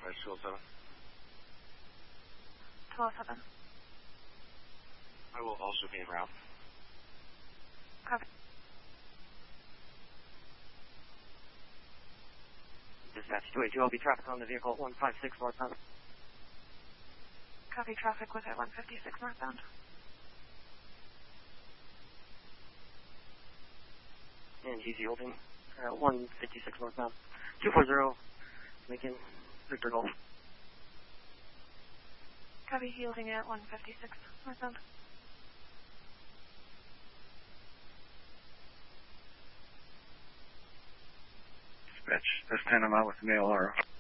Dispatch 207. 207. I will also be en route. Copy. Dispatch 282, I'll be traffic on the vehicle at 156 northbound. Copy, traffic was at 156 northbound. And GC holding 156 northbound. 240, Lincoln, Victor Golf. Copy, yielding at 156 northbound. Dispatch S10, I'm out with the mail,